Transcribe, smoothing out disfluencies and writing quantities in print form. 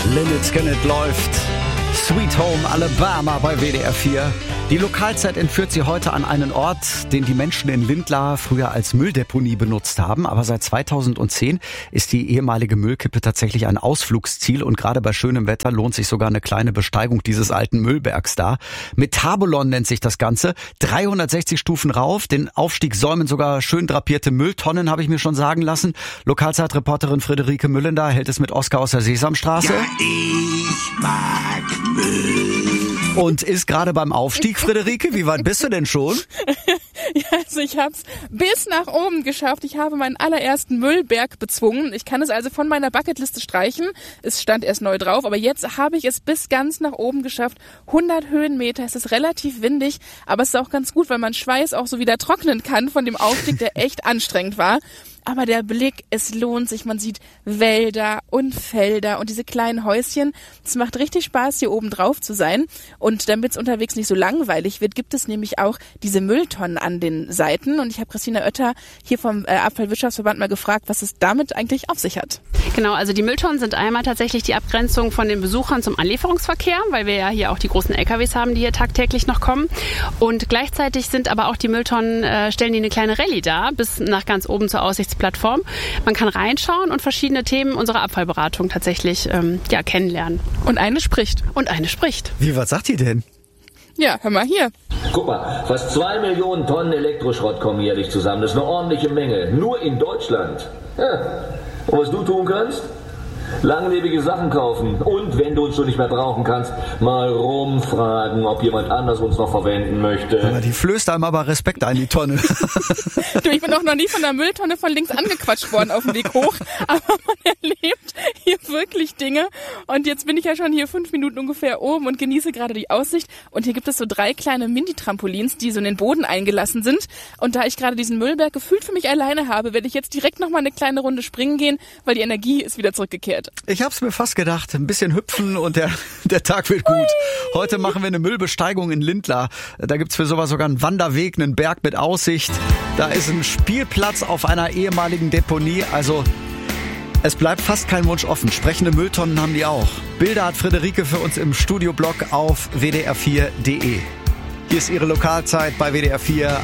Lynyrd Skynyrd läuft Sweet Home Alabama bei WDR 4. Die Lokalzeit entführt sie heute an einen Ort, den die Menschen in Lindlar früher als Mülldeponie benutzt haben. Aber seit 2010 ist die ehemalige Müllkippe tatsächlich ein Ausflugsziel. Und gerade bei schönem Wetter lohnt sich sogar eine kleine Besteigung dieses alten Müllbergs da. Metabolon nennt sich das Ganze. 360 Stufen rauf. Den Aufstieg säumen sogar schön drapierte Mülltonnen, habe ich mir schon sagen lassen. Lokalzeitreporterin Friederike Müllender hält es mit Oskar aus der Sesamstraße. Ja, ich mag Müll. Und ist gerade beim Aufstieg, Friederike. Wie weit bist du denn schon? Ja, also ich habe es bis nach oben geschafft. Ich habe meinen allerersten Müllberg bezwungen. Ich kann es also von meiner Bucketliste streichen. Es stand erst neu drauf, aber jetzt habe ich es bis ganz nach oben geschafft. 100 Höhenmeter, es ist relativ windig, aber es ist auch ganz gut, weil man Schweiß auch so wieder trocknen kann von dem Aufstieg, der echt anstrengend war. Aber der Blick, es lohnt sich. Man sieht Wälder und Felder und diese kleinen Häuschen. Es macht richtig Spaß, hier oben drauf zu sein. Und damit es unterwegs nicht so langweilig wird, gibt es nämlich auch diese Mülltonnen an den Seiten. Und ich habe Christina Oetter hier vom Abfallwirtschaftsverband mal gefragt, was es damit eigentlich auf sich hat. Genau, also die Mülltonnen sind einmal tatsächlich die Abgrenzung von den Besuchern zum Anlieferungsverkehr, weil wir ja hier auch die großen LKWs haben, die hier tagtäglich noch kommen. Und gleichzeitig sind aber auch die Mülltonnen, stellen die eine kleine Rallye dar, bis nach ganz oben zur Aussichtsplattform. Man kann reinschauen und verschiedene Themen unserer Abfallberatung tatsächlich kennenlernen. Und eine spricht. Wie, was sagt die denn? Ja, hör mal hier. Guck mal, fast 2 Millionen Tonnen Elektroschrott kommen jährlich zusammen. Das ist eine ordentliche Menge. Nur in Deutschland. Ja. Und was du tun kannst? Langlebige Sachen kaufen. Und wenn du uns schon nicht mehr brauchen kannst, mal rumfragen, ob jemand anders uns noch verwenden möchte. Aber die flößt einem aber Respekt ein, die Tonne. Du, ich bin auch noch nie von der Mülltonne von links angequatscht worden auf dem Weg hoch. Aber man erlebt hier wirklich Dinge. Und jetzt bin ich ja schon hier 5 Minuten ungefähr oben und genieße gerade die Aussicht. Und hier gibt es so 3 kleine Mini-Trampolins, die so in den Boden eingelassen sind. Und da ich gerade diesen Müllberg gefühlt für mich alleine habe, werde ich jetzt direkt noch mal eine kleine Runde springen gehen, weil die Energie ist wieder zurückgekehrt. Ich hab's mir fast gedacht. Ein bisschen hüpfen und der Tag wird gut. Heute machen wir eine Müllbesteigung in Lindlar. Da gibt's für sowas sogar einen Wanderweg, einen Berg mit Aussicht. Da ist ein Spielplatz auf einer ehemaligen Deponie. Also es bleibt fast kein Wunsch offen. Sprechende Mülltonnen haben die auch. Bilder hat Friederike für uns im Studioblog auf wdr4.de. Hier ist ihre Lokalzeit bei WDR 4.